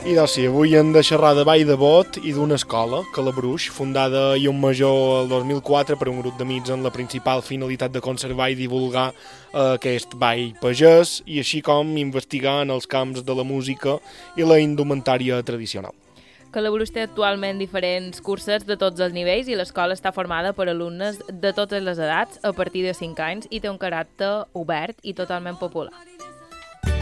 I doncs sí, avui hem de xerrar de Vall de Bot i d'una escola, Calabruix, fundada a Major el 2004 per un grup d'amics amb la principal finalitat de conservar i divulgar aquest ball pagès i així com investigar en els camps de la música i la indumentària tradicional. Calabruix té actualment diferents curses de tots els nivells i l'escola està formada per alumnes de totes les edats a partir de 5 anys i té un caràcter obert i totalment popular.